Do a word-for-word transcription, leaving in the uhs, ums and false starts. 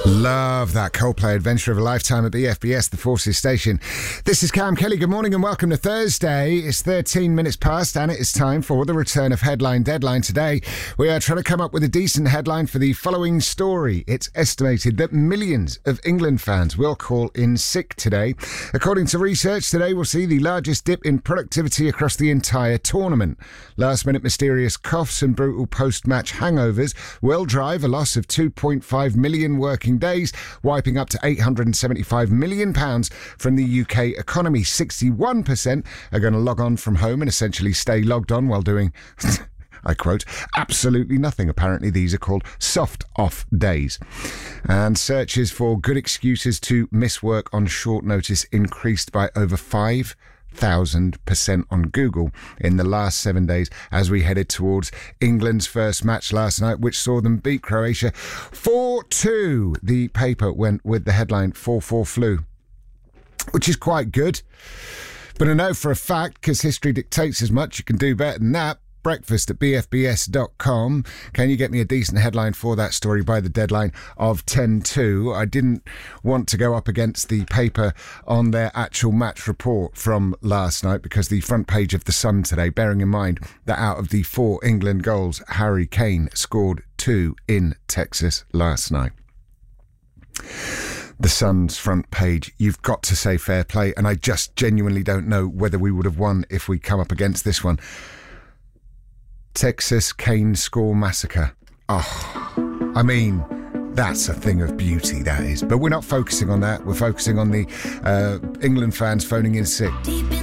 Love that Coldplay Adventure of a Lifetime at B F B S, the Forces Station. This is Cam Kelly. Good morning and welcome to Thursday. It's thirteen minutes past and it is time for the return of Headline Deadline. Today, we are trying to come up with a decent headline for the following story. It's estimated that millions of England fans will call in sick today. According to research, today we'll see the largest dip in productivity across the entire tournament. Last-minute mysterious coughs and brutal post-match hangovers will drive a loss of two point five million working days, wiping up to eight hundred seventy-five million pounds from the U K economy. sixty-one percent are going to log on from home and essentially stay logged on while doing, I quote, absolutely nothing. Apparently these are called soft off days. And searches for good excuses to miss work on short notice increased by over five thousand percent on Google in the last seven days as we headed towards England's first match last night, which saw them beat Croatia four two. The paper went with the headline four four flu, which is quite good. But I know for a fact, because history dictates as much, you can do better than that. Breakfast at b f b s dot com. Can you get me a decent headline for that story by the deadline of ten two? I didn't want to go up against the paper on their actual match report from last night because the front page of The Sun today, bearing in mind that out of the four England goals, Harry Kane scored two in Texas last night. The Sun's front page, you've got to say fair play, and I just genuinely don't know whether we would have won if we come up against this one. Texas Kane score massacre. Oh, I mean, that's a thing of beauty, that is. But we're not focusing on that. We're focusing on the uh, England fans phoning in sick.